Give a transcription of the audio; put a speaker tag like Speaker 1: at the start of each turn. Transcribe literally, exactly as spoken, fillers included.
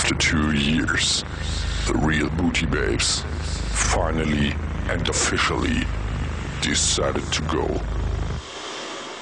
Speaker 1: After two years, the real Booty Babes finally and officially decided to go